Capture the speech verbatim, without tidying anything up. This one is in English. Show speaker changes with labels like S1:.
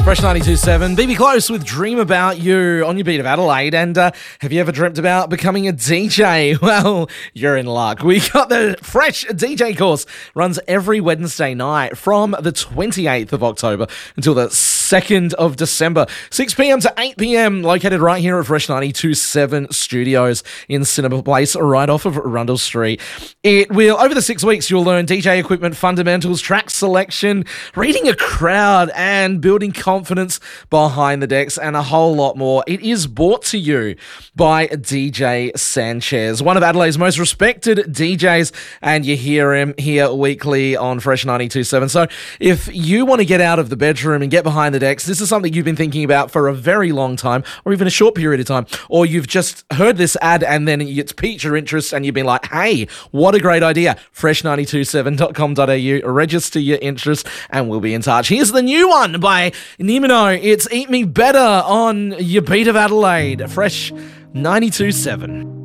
S1: Fresh ninety-two point seven, B B Close with Dream About You on your beat of Adelaide. And uh, have you ever dreamt about becoming a D J? Well, you're in luck. We got the Fresh D J course. Runs every Wednesday night from the twenty-eighth of October until the second of December. six p.m. to eight p.m. located right here at Fresh ninety-two point seven Studios in Cinema Place, right off of Rundle Street. It will, over the six weeks, you'll learn D J equipment fundamentals, track selection, reading a crowd, and building confidence behind the decks, and a whole lot more. It is brought to you by D J Sanchez, one of Adelaide's most respected D Js, and you hear him here weekly on Fresh ninety-two point seven. So if you want to get out of the bedroom and get behind the decks, this is something you've been thinking about for a very long time, or even a short period of time, or you've just heard this ad and then it's piqued your interest and you've been like, hey, what a great idea. fresh nine two seven dot com dot a u, register your interest and we'll be in touch. Here's the new one by Nimino. It's Eat Me Better on your beat of Adelaide. Fresh ninety-two point seven.